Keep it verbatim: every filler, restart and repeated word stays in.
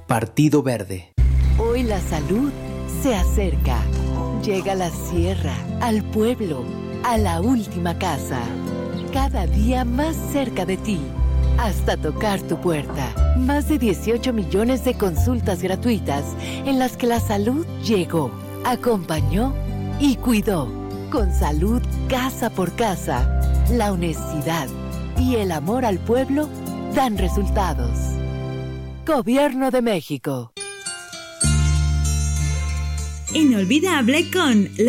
Partido Verde. Hoy la salud se acerca. Llega a la sierra, al pueblo, a la última casa. Cada día más cerca de ti, hasta tocar tu puerta. Más de dieciocho millones de consultas gratuitas en las que la salud llegó, acompañó y cuidó. Con salud casa por casa, la honestidad y el amor al pueblo dan resultados. Gobierno de México. Inolvidable con